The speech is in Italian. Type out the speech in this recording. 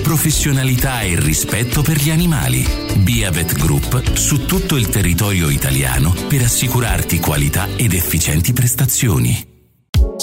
professionalità e rispetto per gli animali. Biavet Group su tutto il territorio italiano per assicurarti qualità ed efficienti prestazioni.